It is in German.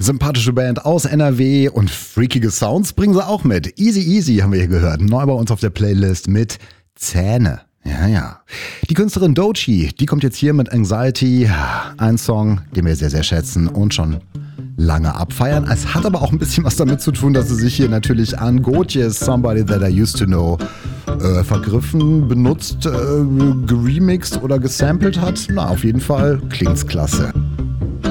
Sympathische Band aus NRW und freakige Sounds bringen sie auch mit. Easy Easy haben wir hier gehört. Neu bei uns auf der Playlist mit Zähne. Ja. Die Künstlerin Doechii, die kommt jetzt hier mit Anxiety. Ein Song, den wir sehr, sehr schätzen und schon lange abfeiern. Es hat aber auch ein bisschen was damit zu tun, dass sie sich hier natürlich an Gotye's Somebody That I Used to Know vergriffen, benutzt, geremixed oder gesampelt hat. Na, auf jeden Fall klingt's klasse.